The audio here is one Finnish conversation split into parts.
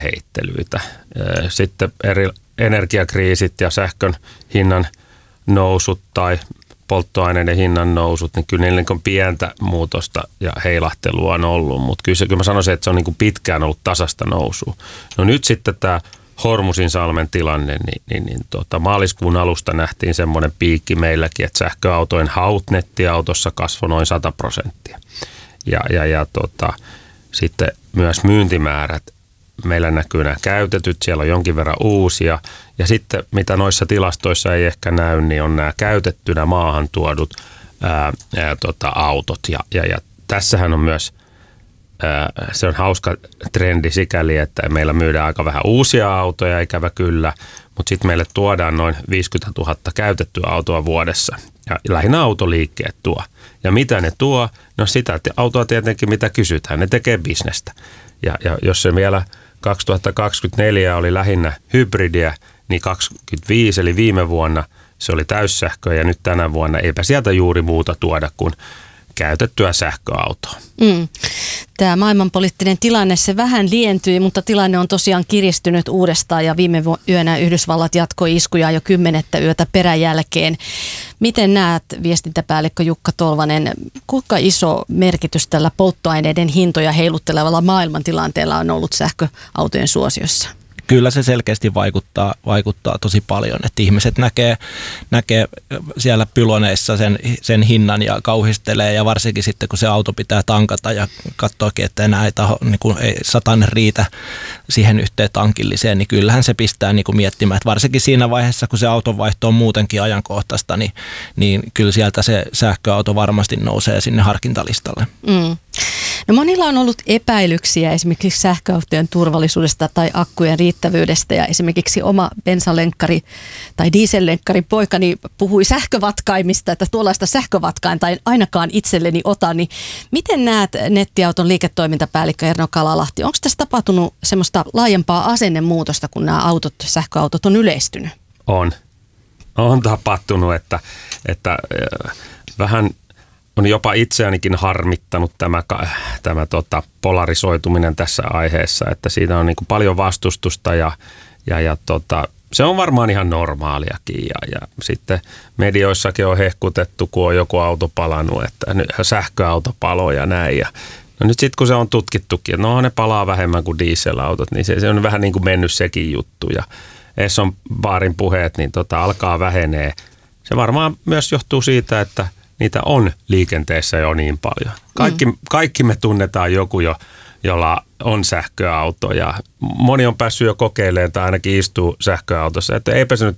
heittelyitä. Sitten eri energiakriisit ja sähkön hinnan nousut tai polttoaineiden hinnan nousut, niin kyllä niillä on pientä muutosta ja heilahtelua on ollut, mutta kyllä mä sanoisin, että se on niin kuin pitkään ollut tasasta nousua. No nyt sitten tämä Hormusin-salmen tilanne, niin maaliskuun alusta nähtiin semmoinen piikki meilläkin, että sähköautojen haut nettiautossa kasvoi noin 100%. Sitten myös myyntimäärät, meillä näkyy nämä käytetyt, siellä on jonkin verran uusia. Ja sitten mitä noissa tilastoissa ei ehkä näy, niin on nämä käytettynä maahan tuodut autot. Ja tässähän on myös, se on hauska trendi sikäli, että meillä myydään aika vähän uusia autoja, ikävä kyllä. Mutta sitten meille tuodaan noin 50 000 käytettyä autoa vuodessa. Ja lähinnä autoliikkeet tuo. Ja mitä ne tuo? No sitä autoa tietenkin mitä kysytään, ne tekee bisnestä. Ja jos se vielä 2024 oli lähinnä hybridiä, niin 2025 eli viime vuonna se oli täyssähköä ja nyt tänä vuonna eipä sieltä juuri muuta tuoda kuin käytettyä sähköautoa. Tämä maailmanpoliittinen tilanne, se vähän lientyi, mutta tilanne on tosiaan kiristynyt uudestaan ja viime yönä Yhdysvallat jatkoi iskuja jo 10. yötä peräjälkeen. Miten näet, viestintäpäällikkö Jukka Tolvanen, kuinka iso merkitys tällä polttoaineiden hintoja heiluttelevalla maailmantilanteella on ollut sähköautojen suosiossa? Kyllä se selkeästi vaikuttaa tosi paljon, että ihmiset näkee siellä pyloneissa sen hinnan ja kauhistelee ja varsinkin sitten kun se auto pitää tankata ja katsookin, että enää ei satanen riitä siihen yhteen tankilliseen, niin kyllähän se pistää niin kuin miettimään, että varsinkin siinä vaiheessa kun se autonvaihto on muutenkin ajankohtaista, niin kyllä sieltä se sähköauto varmasti nousee sinne harkintalistalle. No monilla on ollut epäilyksiä esimerkiksi sähköautojen turvallisuudesta tai akkujen riittävyydestä ja esimerkiksi oma bensalenkkari tai diesellenkkari poikani puhui sähkövatkaimista, että tuollaista sähkövatkain tai ainakaan itselleni ota, niin miten näet nettiauton liiketoimintapäällikkö Erno Kalalahti? Onko tässä tapahtunut semmoista laajempaa asennemuutosta, kun nämä sähköautot on yleistynyt? On tapahtunut, että vähän on jopa itseänikin harmittanut tämä polarisoituminen tässä aiheessa, että siitä on niin kuin paljon vastustusta ja se on varmaan ihan normaaliakin ja sitten medioissakin on hehkutettu, kun on joku auto palannut, että sähköauto paloi ja näin ja no nyt sitten kun se on tutkittukin, että ne palaa vähemmän kuin dieselautot, niin se on vähän niin kuin mennyt sekin juttu ja Esson baarin puheet niin alkaa vähenee. Se varmaan myös johtuu siitä, että niitä on liikenteessä jo niin paljon. Kaikki me tunnetaan joku, jolla on sähköauto ja moni on päässyt jo kokeilemaan tai ainakin istuu sähköautossa. Että eipä se nyt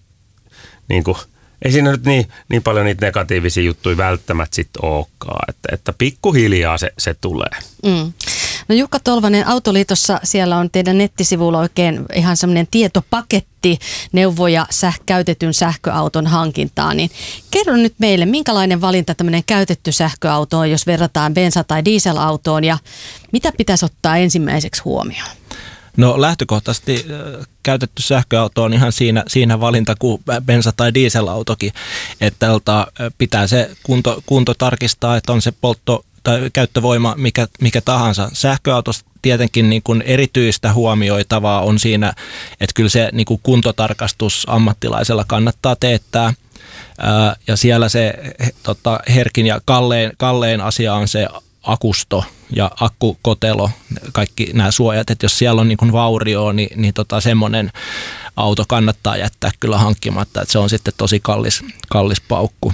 ei siinä nyt niin paljon niitä negatiivisia juttuja välttämättä sitten olekaan. Että pikkuhiljaa se tulee. No Jukka Tolvanen, Autoliitossa siellä on teidän nettisivuilla oikein ihan semmoinen tietopaketti neuvoja käytetyn sähköauton hankintaan. Niin kerro nyt meille, minkälainen valinta tämmöinen käytetty sähköauto on, jos verrataan bensa- tai dieselautoon ja mitä pitäisi ottaa ensimmäiseksi huomioon? No lähtökohtaisesti käytetty sähköauto on ihan siinä valinta kuin bensa- tai dieselautokin, että pitää se kunto tarkistaa, että on se tai käyttövoima mikä tahansa. Sähköautossa tietenkin niin kuin erityistä huomioitavaa on siinä, että kyllä se niin kuin kuntotarkastus ammattilaisella kannattaa teettää. Ja siellä se herkin ja kallein asia on se akusto ja akkukotelo, kaikki nämä suojat, että jos siellä on niin kuin vaurioa, niin semmoinen auto kannattaa jättää kyllä hankkimatta, että se on sitten tosi kallis paukku.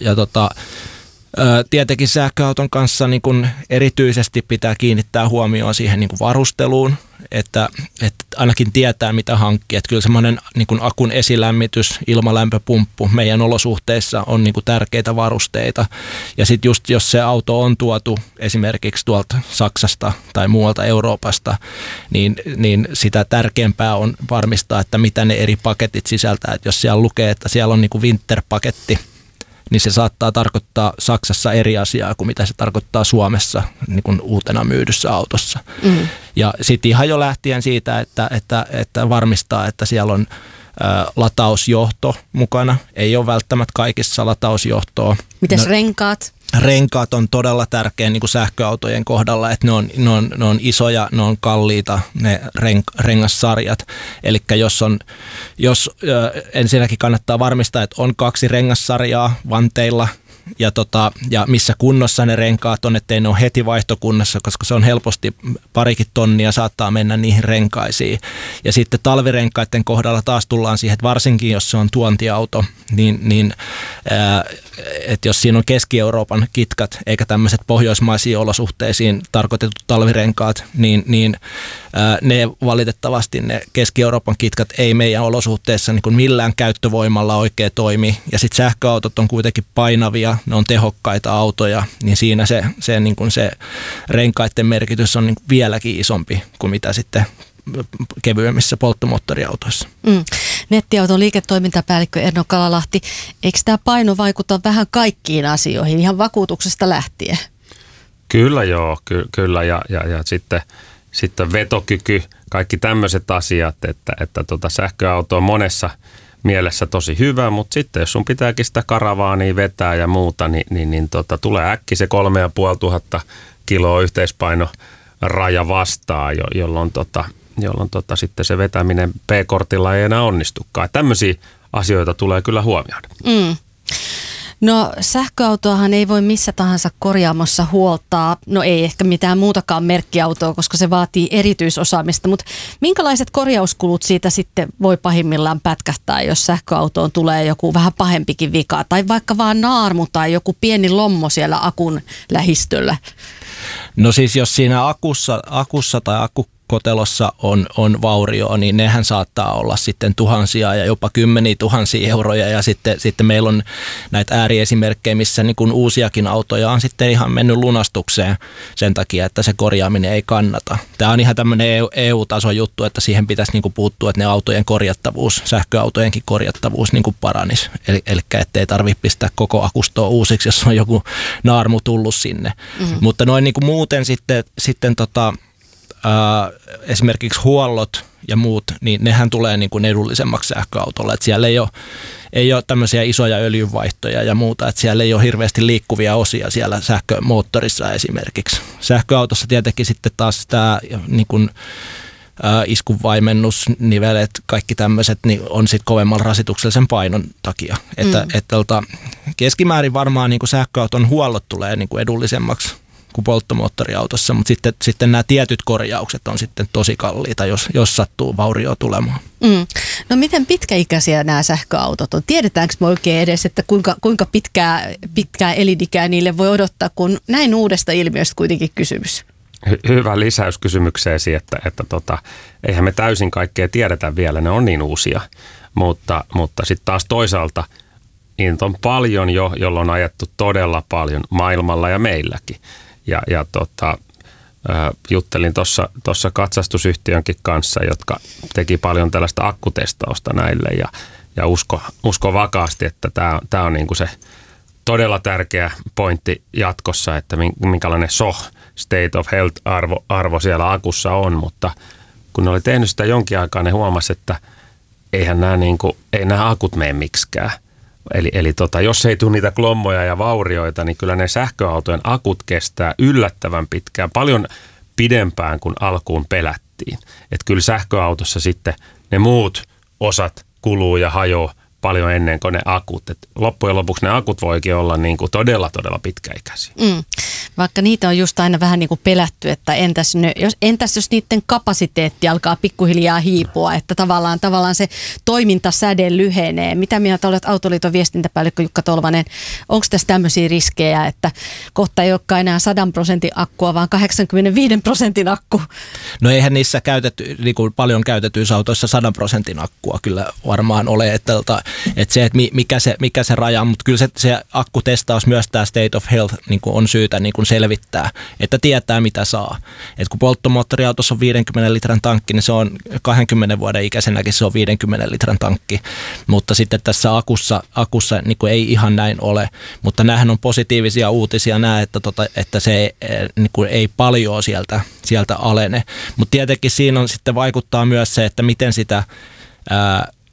Tietenkin sähköauton kanssa niin kun erityisesti pitää kiinnittää huomioon siihen niin kun varusteluun, että ainakin tietää mitä hankkia. Että kyllä semmoinen niin kun akun esilämmitys, ilmalämpöpumppu meidän olosuhteissa on niin kun tärkeitä varusteita. Ja sitten just jos se auto on tuotu esimerkiksi tuolta Saksasta tai muualta Euroopasta, niin sitä tärkeämpää on varmistaa, että mitä ne eri paketit sisältää. Että jos siellä lukee, että siellä on niin kun winter-paketti, niin se saattaa tarkoittaa Saksassa eri asiaa kuin mitä se tarkoittaa Suomessa niin kuin uutena myydyssä autossa. Ja sitten ihan jo lähtien siitä, että varmistaa, että siellä on latausjohto mukana. Ei ole välttämättä kaikissa latausjohtoa. Mites renkaat? renkaat on todella tärkeä niin kuin sähköautojen kohdalla, että ne on isoja, ne on kalliita, ne rengassarjat. Eli jos ensinnäkin kannattaa varmistaa, että on 2 rengassarjaa vanteilla, ja missä kunnossa ne renkaat on, ettei ne ole heti vaihtokunnassa, koska se on helposti 2 tonnia saattaa mennä niihin renkaisiin. Ja sitten talvirenkaiden kohdalla taas tullaan siihen, että varsinkin jos se on tuontiauto, niin että jos siinä on Keski-Euroopan kitkat eikä tämmöiset pohjoismaisiin olosuhteisiin tarkoitetut talvirenkaat, niin ne valitettavasti ne Keski-Euroopan kitkat ei meidän olosuhteissa niin kuin millään käyttövoimalla oikein toimi. Ja sitten sähköautot on kuitenkin painavia, ne on tehokkaita autoja, niin siinä niin kuin se renkaiden merkitys on niin kuin vieläkin isompi kuin mitä sitten kevyemmissä polttomoottoriautoissa. Nettiauton liiketoimintapäällikkö Erno Kalalahti, eikö tämä paino vaikuta vähän kaikkiin asioihin, ihan vakuutuksesta lähtien? Kyllä joo, kyllä ja sitten vetokyky, kaikki tämmöiset asiat, että sähköauto on monessa mielessä tosi hyvä, mutta sitten jos sun pitääkin sitä karavaania vetää ja muuta, niin tulee äkki se 3500 kiloa yhteispainoraja vastaan, jolloin sitten se vetäminen P-kortilla ei enää onnistukaan. Tämmöisiä asioita tulee kyllä huomioida. No sähköautoahan ei voi missä tahansa korjaamossa huoltaa, no ei ehkä mitään muutakaan merkkiautoa, koska se vaatii erityisosaamista, mutta minkälaiset korjauskulut siitä sitten voi pahimmillaan pätkähtää, jos sähköautoon tulee joku vähän pahempikin vika, tai vaikka vaan naarmu tai joku pieni lommo siellä akun lähistöllä? No siis jos siinä akussa tai akkukotelossa on vaurio, niin nehän saattaa olla sitten tuhansia ja jopa 10 000 euroja, ja sitten meillä on näitä ääriesimerkkejä, missä niin kuin uusiakin autoja on sitten ihan mennyt lunastukseen sen takia, että se korjaaminen ei kannata. Tämä on ihan tämmöinen EU-tason juttu, että siihen pitäisi niin kuin puuttua, että ne autojen korjattavuus, sähköautojenkin korjattavuus niin kuin paranisi. Eli ettei tarvitse pistää koko akustoa uusiksi, jos on joku naarmu tullut sinne. Mutta noin niin kuin muuten sitten esimerkiksi huollot ja muut, niin nehän tulee niin kuin edullisemmaksi sähköautolla. Että siellä ei ole tämmöisiä isoja öljynvaihtoja ja muuta, että siellä ei ole hirveästi liikkuvia osia siellä sähkömoottorissa esimerkiksi. Sähköautossa tietenkin sitten taas tämä niin kuin iskunvaimennusnivelet, kaikki tämmöiset, niin on sitten kovemmalla rasituksella sen painon takia. Että keskimäärin varmaan niin kuin sähköauton huollot tulee niin kuin edullisemmaksi kuin polttomoottoriautossa, mutta sitten nämä tietyt korjaukset on sitten tosi kalliita, jos sattuu vaurio tulemaan. No miten pitkäikäisiä nämä sähköautot on? Tiedetäänkö me oikein edes, että kuinka pitkää elinikää niille voi odottaa, kun näin uudesta ilmiöstä kuitenkin kysymys? Hyvä lisäys kysymykseesi, että eihän me täysin kaikkea tiedetä vielä, ne on niin uusia, mutta sitten taas toisaalta niitä on paljon jo, jolloin on ajettu todella paljon maailmalla ja meilläkin. Ja juttelin tuossa katsastusyhtiönkin kanssa, jotka teki paljon tällaista akkutestausta näille ja usko vakaasti, että tämä on niinku se todella tärkeä pointti jatkossa, että minkälainen state of health-arvo siellä akussa on, mutta kun ne oli tehnyt sitä jonkin aikaa, ne huomasi, että ei nämä akut mene miksikään. Eli jos ei tule niitä klommoja ja vaurioita, niin kyllä ne sähköautojen akut kestää yllättävän pitkään, paljon pidempään kuin alkuun pelättiin. Että kyllä sähköautossa sitten ne muut osat kuluu ja hajoaa paljon ennen kuin ne akut. Et loppujen lopuksi ne akut voikin olla niin kuin todella, todella pitkäikäisiä. Vaikka niitä on just aina vähän niin kuin pelätty, että entäs jos niiden kapasiteetti alkaa pikkuhiljaa hiipua, että tavallaan se toimintasäde lyhenee. Mitä mieltä olet Autoliiton viestintäpäällikkö Jukka Tolvanen? Onko tässä tämmöisiä riskejä, että kohta ei olekaan enää 100% akkua, vaan 85% akku? No eihän niissä niin kuin paljon käytetyissä autoissa 100% akkua kyllä varmaan ole, että se, että mikä se raja, mutta kyllä se akkutestaus myös tämä state of health niin kuin on syytä niin kuin selvittää, että tietää mitä saa. Et kun polttomoottoriautossa on 50 litran tankki, niin se on 20 vuoden ikäisenäkin se on 50 litran tankki, mutta sitten tässä akussa niin kuin ei ihan näin ole, mutta näähän on positiivisia uutisia että se niin kuin ei paljon sieltä alene, mutta tietenkin siinä on sitten vaikuttaa myös se, että miten sitä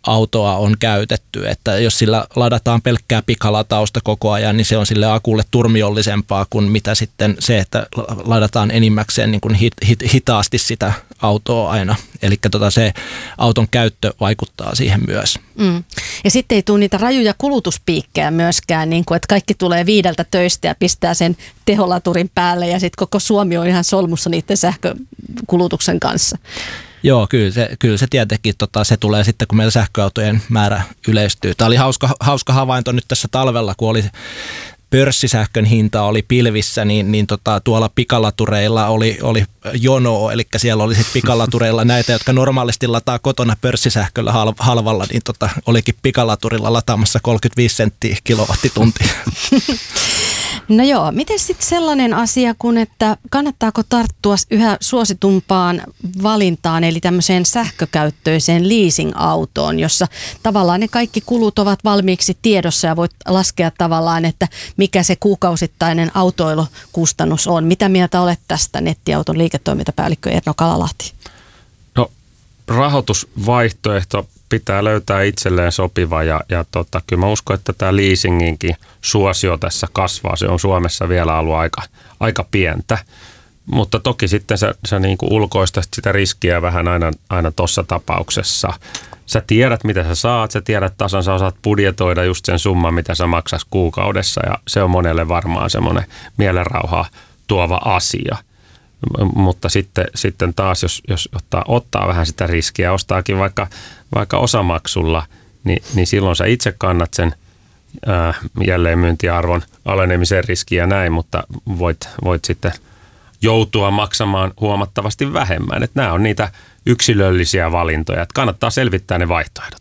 autoa on käytetty, että jos sillä ladataan pelkkää pikalatausta koko ajan, niin se on sille akulle turmiollisempaa kuin mitä sitten se, että ladataan enimmäkseen niin kuin hitaasti sitä autoa aina. Eli se auton käyttö vaikuttaa siihen myös. Ja sitten ei tule niitä rajuja kulutuspiikkejä myöskään, niin kuin, että kaikki tulee 5 töistä ja pistää sen teholaturin päälle ja sitten koko Suomi on ihan solmussa niiden sähkökulutuksen kanssa. Joo, kyllä se tietenkin se tulee sitten, kun meillä sähköautojen määrä yleistyy. Tämä oli hauska havainto nyt tässä talvella, kun oli pörssisähkön hinta oli pilvissä, niin tuolla pikalatureilla oli jonoa, eli siellä oli sitten pikalatureilla näitä, jotka normaalisti lataa kotona pörssisähköllä halvalla, niin olikin pikalaturilla lataamassa 35 senttiä kilowattituntia. No joo, miten sitten sellainen asia kuin, että kannattaako tarttua yhä suositumpaan valintaan, eli tämmöiseen sähkökäyttöiseen leasing-autoon, jossa tavallaan ne kaikki kulut ovat valmiiksi tiedossa ja voit laskea tavallaan, että mikä se kuukausittainen autoilukustannus on. Mitä mieltä olet tästä, nettiauton liiketoimintapäällikkö Erno Kalalahti? No, rahoitusvaihtoehto pitää löytää itselleen sopiva ja kyllä mä uskon, että tämä leasinginkin suosio tässä kasvaa. Se on Suomessa vielä ollut aika pientä, mutta toki sitten sä niin kuin ulkoistat sitä riskiä vähän aina tuossa tapauksessa. Sä tiedät, mitä sä saat, sä tiedät tasan, sä osaat budjetoida just sen summan, mitä sä maksas kuukaudessa ja se on monelle varmaan semmoinen mielenrauhaa tuova asia. Mutta sitten taas, jos ottaa vähän sitä riskiä, ostaakin vaikka osamaksulla, niin silloin sä itse kannat sen jälleenmyyntiarvon alenemisen riskiä ja näin, mutta voit sitten joutua maksamaan huomattavasti vähemmän. Että nämä on niitä yksilöllisiä valintoja, että kannattaa selvittää ne vaihtoehdot.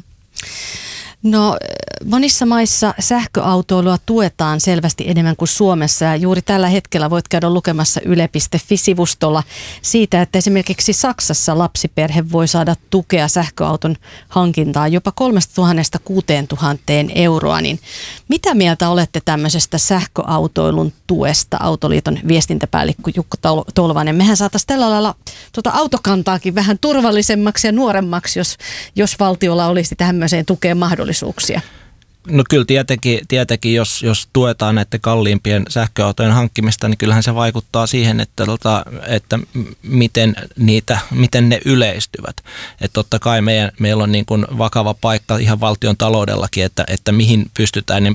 No monissa maissa sähköautoilua tuetaan selvästi enemmän kuin Suomessa ja juuri tällä hetkellä voit käydä lukemassa yle.fi-sivustolla siitä, että esimerkiksi Saksassa lapsiperhe voi saada tukea sähköauton hankintaan jopa 3 000 6 000 euroa. Niin mitä mieltä olette tämmöisestä sähköautoilun tuesta, Autoliiton viestintäpäällikkö Jukka Tolvanen? Mehän saataisiin tällä lailla autokantaakin vähän turvallisemmaksi ja nuoremmaksi, jos valtiolla olisi tämmöiseen tukeen mahdollisuuksia. No kyllä tietenkin jos tuetaan näiden kalliimpien sähköautojen hankkimista, niin kyllähän se vaikuttaa siihen, että miten ne yleistyvät. Että totta kai meillä on niin kuin vakava paikka ihan valtion taloudellakin, että mihin pystytään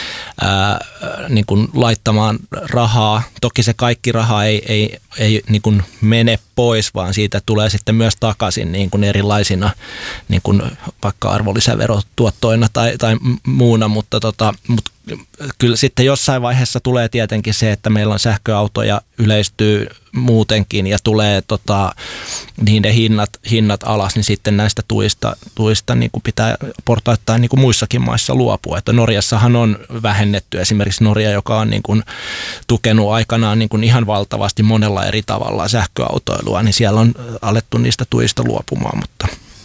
niin kuin laittamaan rahaa. Toki se kaikki raha ei niin kuin mene pois, vaan siitä tulee sitten myös takaisin niin kuin erilaisina niin kuin vaikka arvonlisäverotuottoina tai muuna, mutta kyllä sitten jossain vaiheessa tulee tietenkin se, että meillä on sähköautoja yleistyy muutenkin ja tulee niiden hinnat alas, niin sitten näistä tuista niin kuin pitää portaittain niin kuin muissakin maissa luopua. Että Norjassahan on vähennetty esimerkiksi Norja, joka on niin kuin tukenut aikanaan niin kuin ihan valtavasti monella eri tavalla sähköautoilua, niin siellä on alettu niistä tuista luopumaan. Mutta.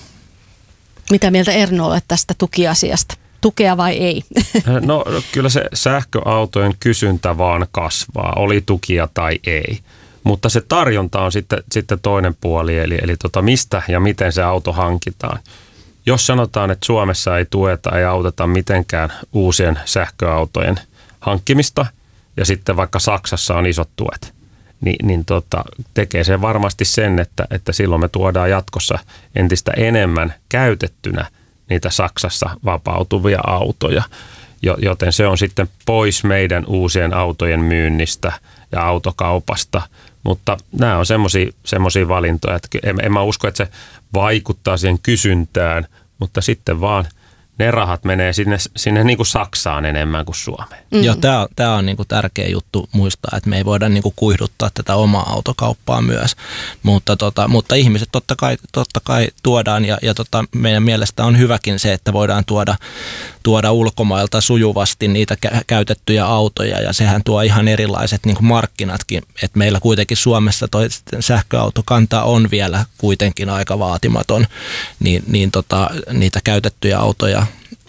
Mitä mieltä Erno olet tästä tukiasiasta? Tukea vai ei? No kyllä se sähköautojen kysyntä vaan kasvaa, oli tukia tai ei. Mutta se tarjonta on sitten toinen puoli, eli mistä ja miten se auto hankitaan. Jos sanotaan, että Suomessa ei tueta, ei auteta mitenkään uusien sähköautojen hankkimista, ja sitten vaikka Saksassa on isot tuet, niin tekee se varmasti sen, että silloin me tuodaan jatkossa entistä enemmän käytettynä niitä Saksassa vapautuvia autoja, joten se on sitten pois meidän uusien autojen myynnistä ja autokaupasta. Mutta nämä on semmoisia valintoja, että en mä usko, että se vaikuttaa siihen kysyntään, mutta sitten vaan ne rahat menee sinne niin kuin Saksaan enemmän kuin Suomeen. Joo, tämä on niin kuin tärkeä juttu muistaa, että me ei voida niin kuin kuihduttaa tätä omaa autokauppaa myös, mutta ihmiset totta kai tuodaan ja meidän mielestä on hyväkin se, että voidaan tuoda ulkomailta sujuvasti niitä käytettyjä autoja ja sehän tuo ihan erilaiset niin kuin markkinatkin, että meillä kuitenkin Suomessa toi sähköautokanta on vielä kuitenkin aika vaatimaton, niin niitä käytettyjä autoja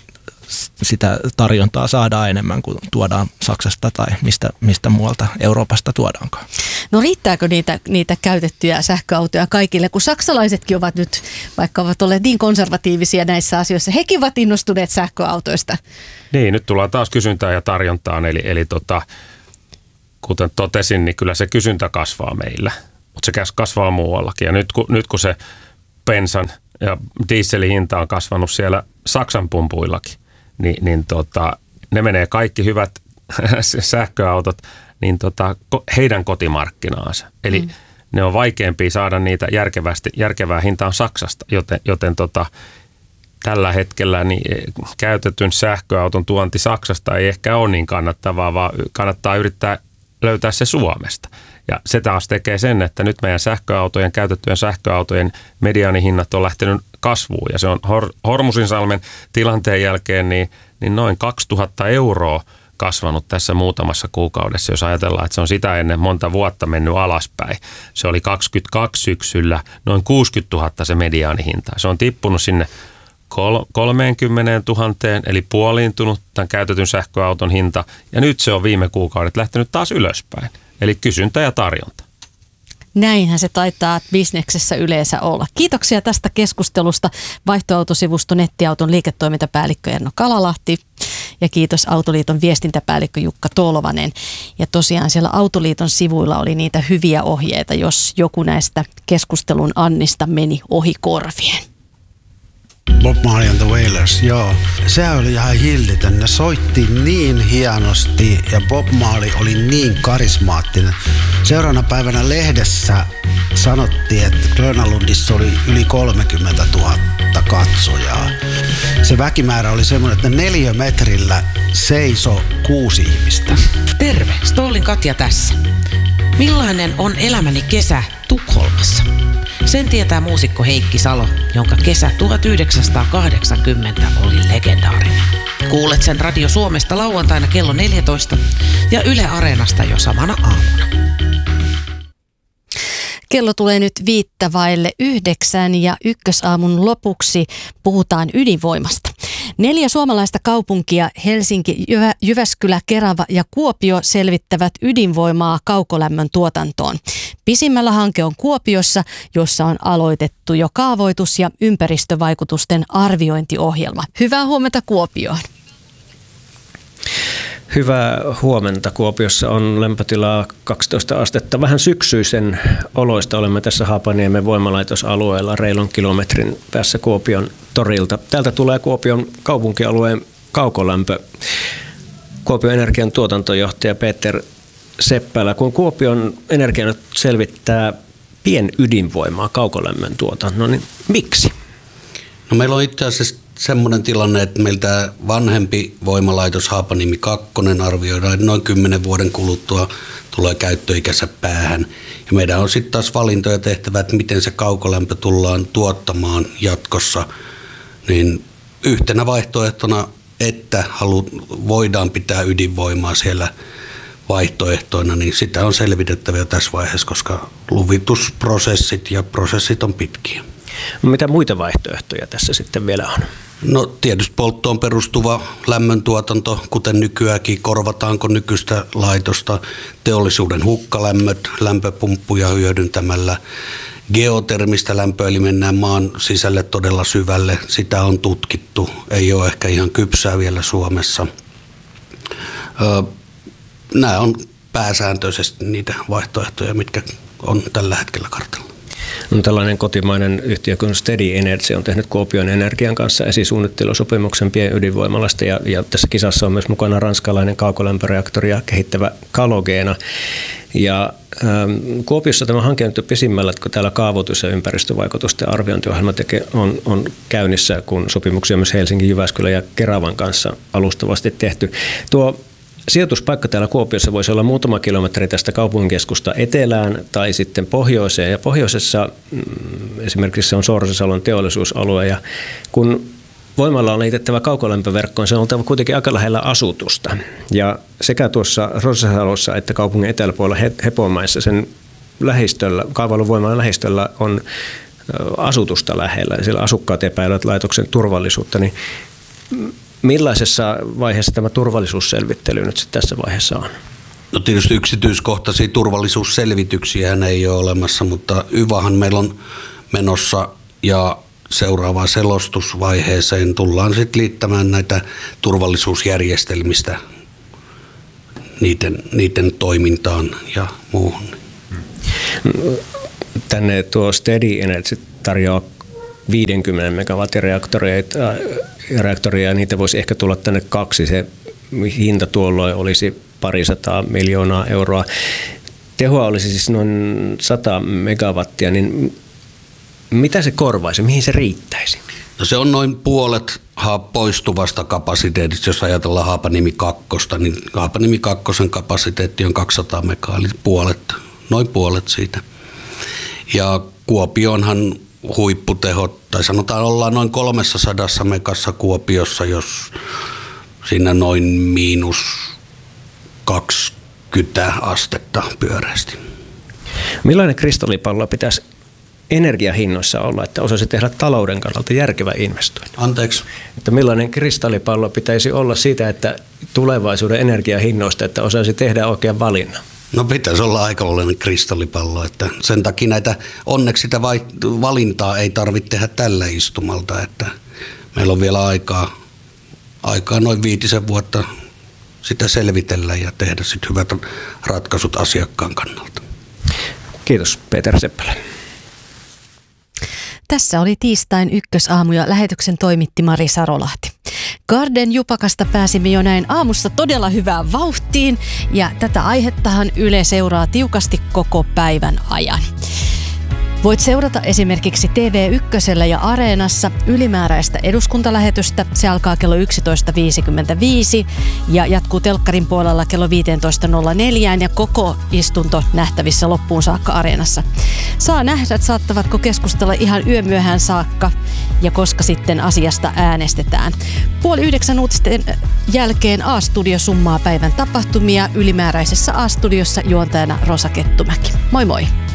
sitä tarjontaa saadaan enemmän kuin tuodaan Saksasta tai mistä muualta Euroopasta tuodaankaan. No riittääkö niitä käytettyjä sähköautoja kaikille, kun saksalaisetkin ovat nyt, vaikka ovat olleet niin konservatiivisia näissä asioissa, hekin ovat innostuneet sähköautoista. Niin, nyt tullaan taas kysyntään ja tarjontaan, eli kuten totesin, niin kyllä se kysyntä kasvaa meillä, mutta se kasvaa muuallakin. Ja nyt kun se bensan ja dieselin hinta on kasvanut siellä Saksan pumpuillakin, niin ne menee kaikki hyvät sähköautot niin heidän kotimarkkinaansa. Eli ne on vaikeampia saada niitä järkevää hintaan Saksasta, joten tällä hetkellä niin käytetyn sähköauton tuonti Saksasta ei ehkä ole niin kannattavaa, vaan kannattaa yrittää löytää se Suomesta. Ja se taas tekee sen, että nyt meidän käytettyjen sähköautojen mediaanihinnat on lähtenyt kasvuun. Ja se on Hormusinsalmen tilanteen jälkeen niin noin 2000 € kasvanut tässä muutamassa kuukaudessa, jos ajatellaan, että se on sitä ennen monta vuotta mennyt alaspäin. Se oli 22 syksyllä noin 60 000 se mediaanihinta. Se on tippunut sinne 30 000, eli puoliintunut tämän käytetyn sähköauton hinta, ja nyt se on viime kuukaudet lähtenyt taas ylöspäin. Eli kysyntä ja tarjonta. Näinhän se taitaa bisneksessä yleensä olla. Kiitoksia tästä keskustelusta Vaihtoautosivusto nettiauton liiketoimintapäällikkö Erno Kalalahti ja kiitos Autoliiton viestintäpäällikkö Jukka Tolvanen. Ja tosiaan siellä Autoliiton sivuilla oli niitä hyviä ohjeita, jos joku näistä keskustelun annista meni ohi korvien. Bob Marley and the Wailers, joo. Se oli ihan hillitön. Ne soitti niin hienosti ja Bob Marley oli niin karismaattinen. Seuraavana päivänä lehdessä sanottiin, että Grönalundissa oli yli 30 000 katsojaa. Se väkimäärä oli semmoinen, että 4 metrillä seisoi 6 ihmistä. Terve, Stollin Katja tässä. Millainen on elämäni kesä Tukholmassa? Sen tietää muusikko Heikki Salo, jonka kesä 1980 oli legendaarinen. Kuulet sen Radio Suomesta lauantaina kello 14 ja Yle Areenasta jo samana aamuna. Kello tulee nyt 8:05 ja ykkösaamun lopuksi puhutaan ydinvoimasta. 4 suomalaista kaupunkia, Helsinki, Jyväskylä, Kerava ja Kuopio, selvittävät ydinvoimaa kaukolämmön tuotantoon. Pisimmällä hanke on Kuopiossa, jossa on aloitettu jo kaavoitus- ja ympäristövaikutusten arviointiohjelma. Hyvää huomenta Kuopioon. Hyvää huomenta. Kuopiossa on lämpötilaa 12 astetta. Vähän syksyisen oloista. Olemme tässä Haapaniemen voimalaitosalueella reilun kilometrin päässä Kuopion torilta. Täältä tulee Kuopion kaupunkialueen kaukolämpö. Kuopion energian tuotantojohtaja Peter Seppälä. Kun Kuopion energia nyt selvittää pienydinvoimaa kaukolämmön tuotannon, niin miksi? No meillä on itse asiassa semmoinen tilanne, että meiltä vanhempi voimalaitos Haapaniemi 2 arvioidaan, että noin 10 vuoden kuluttua tulee käyttöikänsä päähän. Ja meidän on sitten taas valintoja tehtävä, että miten se kaukolämpö tullaan tuottamaan jatkossa. Niin yhtenä vaihtoehtona, että voidaan pitää ydinvoimaa siellä vaihtoehtoina, niin sitä on selvitettävä tässä vaiheessa, koska luvitusprosessit ja prosessit on pitkiä. Mitä muita vaihtoehtoja tässä sitten vielä on? No tietysti polttoon perustuva lämmöntuotanto, kuten nykyäänkin, korvataanko nykyistä laitosta, teollisuuden hukkalämmöt, lämpöpumppuja hyödyntämällä, geotermistä lämpöä, eli mennään maan sisälle todella syvälle, sitä on tutkittu, ei ole ehkä ihan kypsää vielä Suomessa. Nämä on pääsääntöisesti niitä vaihtoehtoja, mitkä on tällä hetkellä kartalla. No, tällainen kotimainen yhtiö kuin Steady Energy on tehnyt Kuopion Energian kanssa esisuunnittelusopimuksen pienydinvoimalasta ja tässä kisassa on myös mukana ranskalainen kaukolämpöreaktoria kehittävä Kalogeena. Ja Kuopiossa tämä hanke on nyt pisimmällä, kun täällä kaavoitus- ja ympäristövaikutusten arviointiohjelma on käynnissä, kun sopimuksia on myös Helsingin, Jyväskylän ja Keravan kanssa alustavasti tehty. Tuo sijoituspaikka täällä Kuopiossa voisi olla muutama kilometri tästä kaupunkikeskusta etelään tai sitten pohjoiseen. Ja pohjoisessa esimerkiksi se on Sorsasalon teollisuusalue. Ja kun voimalla on liitettävä kaukolämpöverkkoon, se on oltava kuitenkin aika lähellä asutusta. Ja sekä tuossa Rorsasalossa että kaupungin eteläpuolella Hepomaissa sen lähistöllä, kaavailun voimalan lähistöllä on asutusta lähellä. Ja siellä asukkaat epäilevät laitoksen turvallisuutta. Niin Millaisessa vaiheessa tämä turvallisuusselvittely nyt sitten tässä vaiheessa on? No tietysti yksityiskohtaisia turvallisuusselvityksiä ei ole olemassa, mutta YVAhan meillä on menossa ja seuraavaan selostusvaiheeseen tullaan sitten liittämään näitä turvallisuusjärjestelmistä niiden toimintaan ja muuhun. Tänne tuo Steady Energy tarjoaa 50 megawattin reaktoria ja niitä voisi ehkä tulla tänne 2. Se hinta tuolloin olisi 200 miljoonaa euroa. Tehoa olisi siis noin 100 megawattia, niin mitä se korvaisi? Mihin se riittäisi? No se on noin puolet poistuvasta kapasiteetista, jos ajatellaan Haapaniemi 2, niin Haapaniemi 2 kapasiteetti on 200 megaa, eli noin puolet siitä. Ja Kuopionhan huipputehot, tai sanotaan ollaan noin 300 megassa Kuopiossa, jos siinä noin -20 astetta pyöreästi. Millainen kristallipallo pitäisi energiahinnoissa olla, että osaisi tehdä talouden kannalta järkevä investointi? Anteeksi? Että millainen kristallipallo pitäisi olla siitä, että tulevaisuuden energiahinnoista, että osaisi tehdä oikean valinnan? No pitäisi olla aikamoinen kristallipallo, että sen takia onneksi sitä valintaa ei tarvitse tehdä tällä istumalta, että meillä on vielä aikaa noin 5 vuotta sitä selvitellä ja tehdä sitten hyvät ratkaisut asiakkaan kannalta. Kiitos Peter Seppälä. Tässä oli tiistain ykkösaamu ja lähetyksen toimitti Mari Sarolahti. Garden Jupakasta pääsimme jo näin aamussa todella hyvään vauhtiin ja tätä aihettahan Yle seuraa tiukasti koko päivän ajan. Voit seurata esimerkiksi TV1 ja Areenassa ylimääräistä eduskuntalähetystä. Se alkaa kello 11.55 ja jatkuu telkkarin puolella kello 15.04 ja koko istunto nähtävissä loppuun saakka Areenassa. Saa nähdä, saattavatko keskustella ihan yömyöhään saakka ja koska sitten asiasta äänestetään. 8:30 uutisten jälkeen A-studio summaa päivän tapahtumia. Ylimääräisessä A-studiossa juontajana Rosa Kettumäki. Moi moi!